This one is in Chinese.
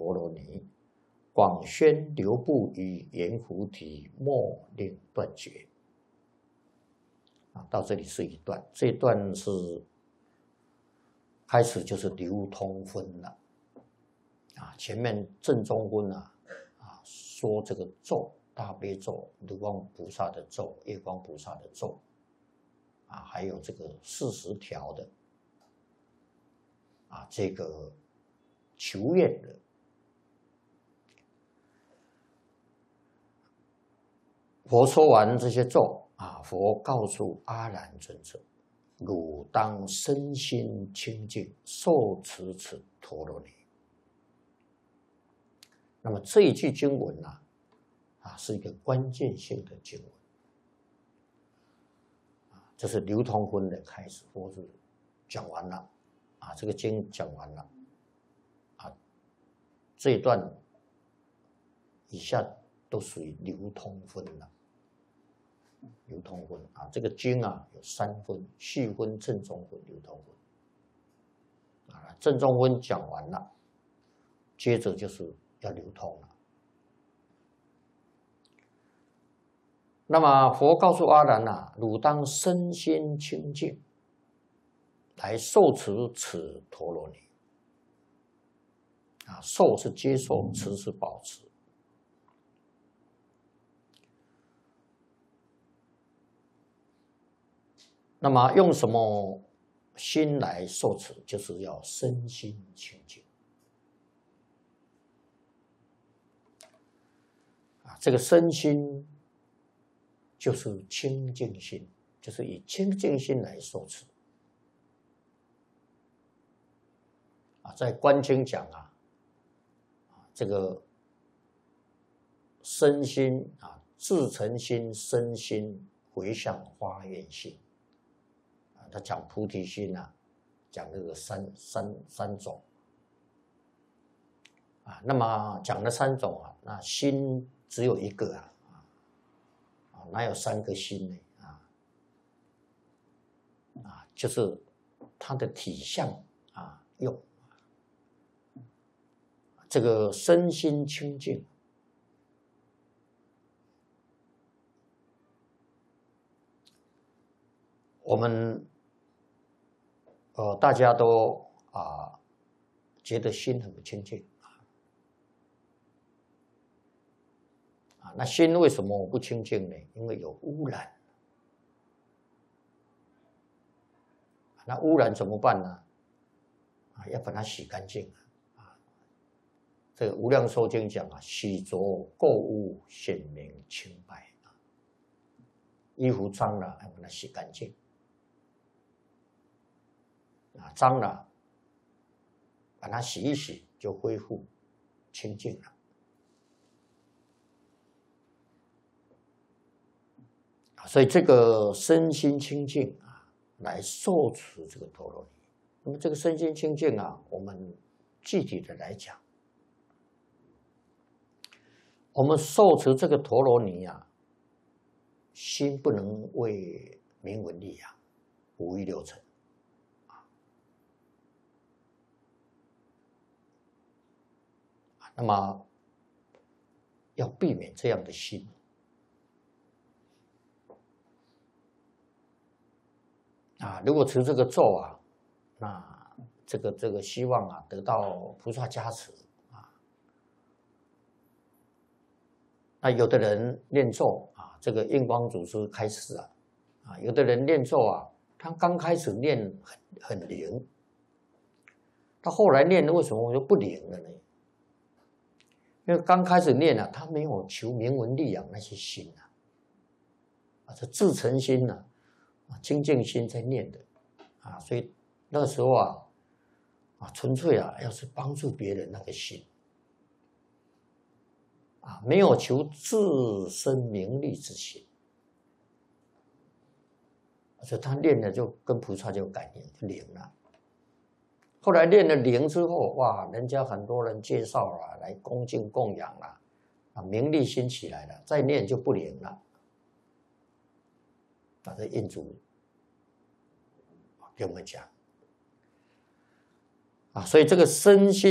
陀罗尼，广宣流布于阎浮提，莫令断绝。到这里是一段，这一段是开始就是流通分了。前面正中分说这个咒，大悲咒、流光菩萨的咒、月光菩萨的咒，还有这个40条的这个求愿的。佛说完这些咒佛告诉阿难尊者：汝当身心清净，受持此陀罗尼。那么这一句经文是一个关键性的经文这是流通分的开始，佛是讲完了这个经讲完了这一段以下都属于流通分了。流通分这个经有3分：细分、正中分、流通分。正中分讲完了，接着就是要流通了。那么佛告诉阿难汝当身心清净，来受持此陀罗尼。受是接受，持是保持。那么用什么心来受持？就是要身心清净。这个身心就是清净心，就是以清净心来受持。在观经讲这个身心自诚心、身心回向发愿心。他讲菩提心讲这个三种那么讲了3种那心只有一个哪有3个心呢就是它的体相用这个身心清净。我们大家都觉得心很不清净那心为什么不清净呢？因为有污染。那污染怎么办呢？要把它洗干净这个《无量寿经》讲洗濯垢污，显明清白衣服脏了要把它洗干净脏了把它洗一洗就恢复清净了所以这个身心清净来受持这个陀罗尼。那么这个身心清净我们具体的来讲，我们受持这个陀罗尼心不能为名闻利养、五欲六尘那么要避免这样的心如果持这个咒那这个希望得到菩萨加持那有的人念咒这个印光祖师开示有的人念咒他刚开始念很灵，他后来念为什么就不灵了呢？因为刚开始念他没有求名闻利养那些心这自诚心清净心在念的所以那个时候纯粹要是帮助别人那个心没有求自身名利之心，所以他念了就跟菩萨就感应就灵了。后来练了灵之后，哇，人家很多人介绍了，来恭敬供养了，名利心起来了，再念就不灵了。这印主给我们讲所以这个身心